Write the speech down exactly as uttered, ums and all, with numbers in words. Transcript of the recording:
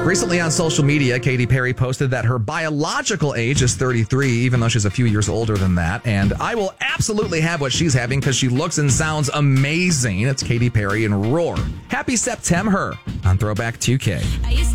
Recently on social media, Katy Perry posted that her biological age is thirty-three, even though she's a few years older than that. And I will absolutely have what she's having because she looks and sounds amazing. It's Katy Perry and Roar. Happy September on Throwback two K.